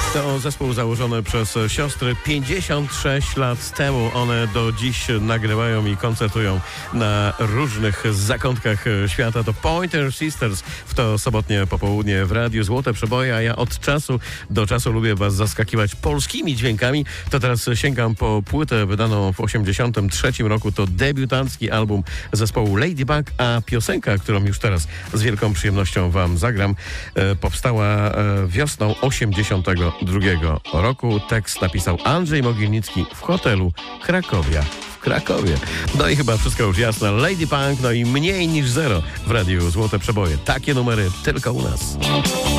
To zespół założony przez siostry 56 lat temu. One do dziś nagrywają i koncertują na różnych zakątkach świata. To Pointer Sisters w to sobotnie popołudnie w Radiu Złote Przeboje, a ja od czasu do czasu lubię was zaskakiwać polskimi dźwiękami. To teraz sięgam po płytę wydaną w 1983 roku. To debiutancki album zespołu Ladybug, a piosenka, którą już teraz z wielką przyjemnością wam zagram, powstała wiosną 1982 roku. Tekst napisał Andrzej Mogilnicki w hotelu Krakowia w Krakowie. No i chyba wszystko już jasne. Ladybug, no i mniej niż zero w Radiu Złote Przeboje. Takie numery tylko u nas.